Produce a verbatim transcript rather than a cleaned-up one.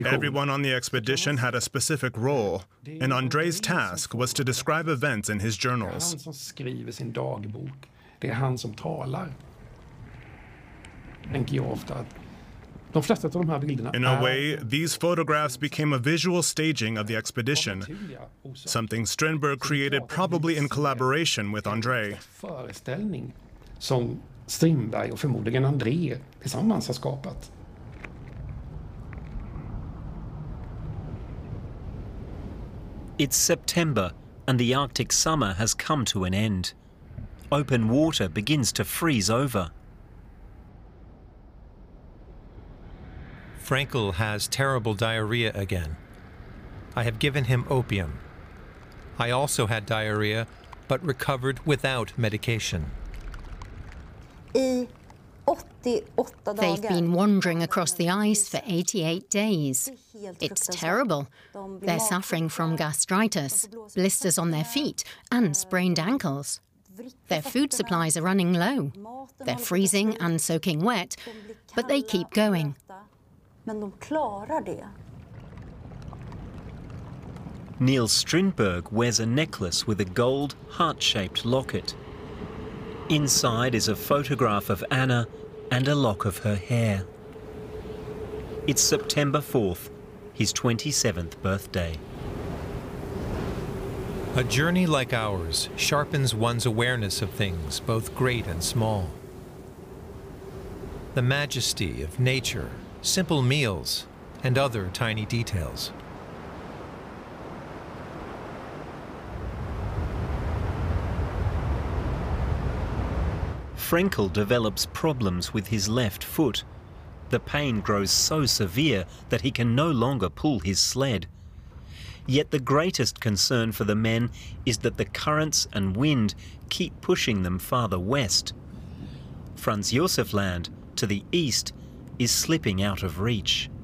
Everyone on the expedition had a specific role, and André's task was to describe events in his journals. Han som skriver sin dagbok. Det är han som talar. Tänker jag ofta att de flesta av de här bilderna. In a way, these photographs became a visual staging of the expedition, something Strindberg created probably in collaboration with André. Föreställning som Strindberg och förmodligen André tillsammans har skapat. It's September and the Arctic summer has come to an end. Open water begins to freeze over. Frankel has terrible diarrhea again. I have given him opium. I also had diarrhea, but recovered without medication. They've been wandering across the ice for eighty-eight days. It's terrible. They're suffering from gastritis, blisters on their feet, and sprained ankles. Their food supplies are running low. They're freezing and soaking wet, but they keep going. Niels Strindberg wears a necklace with a gold, heart-shaped locket. Inside is a photograph of Anna and a lock of her hair. It's September fourth, his twenty-seventh birthday. A journey like ours sharpens one's awareness of things, both great and small. The majesty of nature, simple meals, and other tiny details. Frankel develops problems with his left foot. The pain grows so severe that he can no longer pull his sled. Yet the greatest concern for the men is that the currents and wind keep pushing them farther west. Franz Josef Land, to the east, is slipping out of reach.